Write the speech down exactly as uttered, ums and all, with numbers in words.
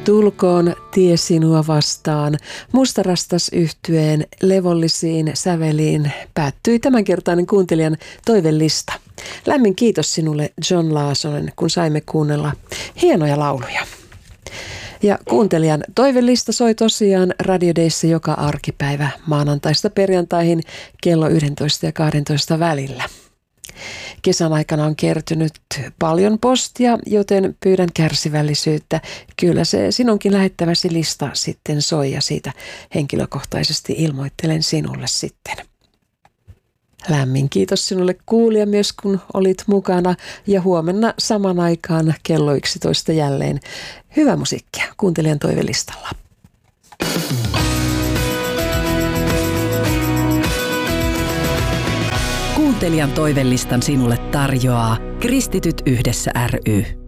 Tulkoon tie sinua vastaan. Mustarastas yhtyeen levollisiin säveliin päättyi tämänkertainen kuuntelijan toivelista. Lämmin kiitos sinulle, John Laasonen, kun saimme kuunnella hienoja lauluja. Ja kuuntelijan toivelista soi tosiaan Radio Dayssä joka arkipäivä maanantaista perjantaihin kello yksitoista ja kaksitoista välillä. Kesän aikana on kertynyt paljon postia, joten pyydän kärsivällisyyttä. Kyllä se sinunkin lähettäväsi lista sitten soi ja siitä henkilökohtaisesti ilmoittelen sinulle sitten. Lämmin kiitos sinulle kuulija myös, kun olit mukana, ja huomenna saman aikaan kello yksitoista jälleen hyvää musiikkia kuuntelijan toivelistalla. Kuuntelijan toivelistan sinulle tarjoaa Kristityt yhdessä ry.